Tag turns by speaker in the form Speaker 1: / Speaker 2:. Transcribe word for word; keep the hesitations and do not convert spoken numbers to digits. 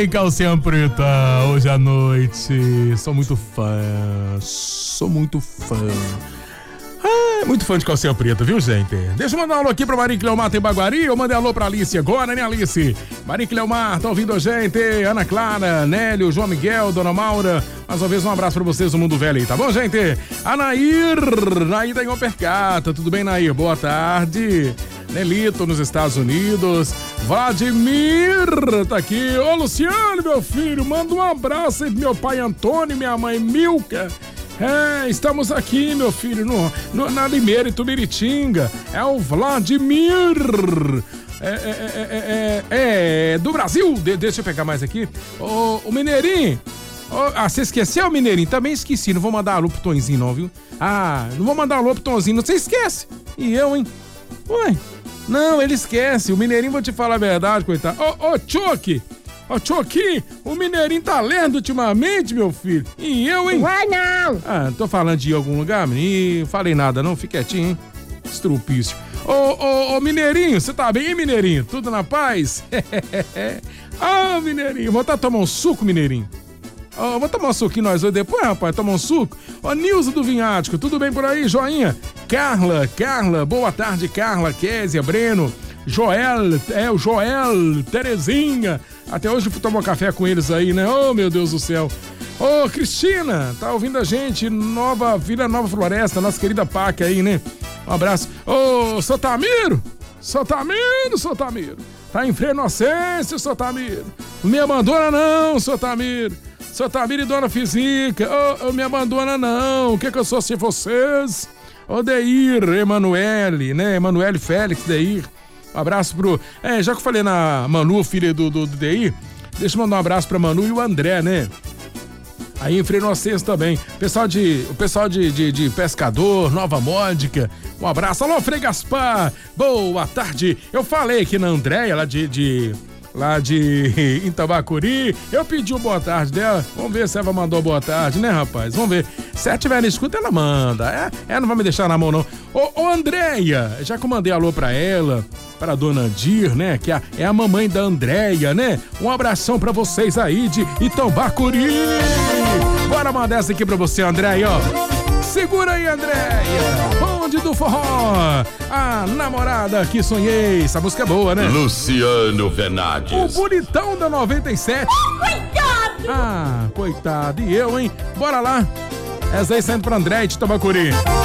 Speaker 1: Ai, calcinha preta, hoje à noite. Sou muito fã. Sou muito fã. Ah, muito fã de calcinha preta, viu, gente? Deixa eu mandar um alô aqui pra Maria Cleomar, tem Baguari. Eu mandei alô pra Alice agora, né, Alice? Maria Cleomar, tá ouvindo a gente? Ana Clara, Nélio, João Miguel, Dona Maura. Mais uma vez, um abraço pra vocês do Mundo Velho aí, tá bom, gente? A Nair, Nair tá em Percata. Tudo bem, Nair? Boa tarde. Nelito, nos Estados Unidos. Vladimir tá aqui. Ô, Luciano, meu filho, manda um abraço aí pro meu pai Antônio e minha mãe Milka. É, estamos aqui, meu filho, no, no, na Limeira, em Tumiritinga. É o Vladimir. É, é, é, é, é do Brasil. De, deixa eu pegar mais aqui. Ô, o Mineirinho. Ô, ah, você esqueceu, Mineirinho? Também esqueci. Não vou mandar alô pro Tonzinho, não, viu? Ah, não vou mandar alô pro Tonzinho. Não, você esquece. E eu, hein? Ué. Não, ele esquece. O Mineirinho, vou te falar a verdade, coitado. Ô, ô, Chuck. Ô, Chuck, o Mineirinho tá lendo ultimamente, meu filho. E eu, hein?
Speaker 2: Vai não!
Speaker 1: Ah, não tô falando de ir em algum lugar, menino. Falei nada, não. Fique quietinho, hein? Estrupício. Ô, ô, ô, Mineirinho, você tá bem, hein, Mineirinho? Tudo na paz? Ah, Mineirinho, vou tá tomar um suco, Mineirinho. Ó, oh, vou tomar um suquinho nós hoje depois, rapaz, tomar um suco. Ó, oh, Nilza do Vinhático, tudo bem por aí, joinha? Carla, Carla, boa tarde, Carla, Késia, Breno, Joel, é o Joel, Terezinha. Até hoje fui tomar um café com eles aí, né? Oh, meu Deus do céu. Ô, oh, Cristina, tá ouvindo a gente? Nova Vila Nova Floresta, nossa querida Paca aí, né? Um abraço. Ô, oh, Sotamiro, Sotamiro, Sotamiro. Tá em freio inocência, Sotamiro. Não me abandona não, Sotamiro. Sotamiro e Dona Fisica, ô, oh, me abandona não, o que que eu sou sem vocês? Ô, oh, Deir, Emanuele, né, Emanuele Félix, Deir, um abraço pro, é, já que eu falei na Manu, filha do, do, do Deir, deixa eu mandar um abraço pra Manu e o André, né, aí em Freio Inocência também, pessoal de, o pessoal de, de, de Pescador, Nova Módica, um abraço, alô, Frei Gaspar, boa tarde, eu falei aqui na Andréia, lá de... de lá de Itabacuri, eu pedi uma boa tarde dela, vamos ver se ela mandou boa tarde, né, rapaz, vamos ver, se ela tiver na escuta, ela manda, é, ela não vai me deixar na mão, não. Ô, ô Andréia, já que eu mandei alô pra ela, pra dona Dir, né, que é, é a mamãe da Andréia, né, um abração pra vocês aí de Itabacuri, bora mandar essa aqui pra você, Andréia, ó. Segura aí, Andréia! Bonde do Forró! A namorada que sonhei! Essa música é boa, né?
Speaker 3: Luciano Venades.
Speaker 1: O bonitão da noventa e sete.
Speaker 2: Oh, coitado!
Speaker 1: Ah, coitado. E eu, hein? Bora lá! Essa aí saindo pra André de Itabacuri.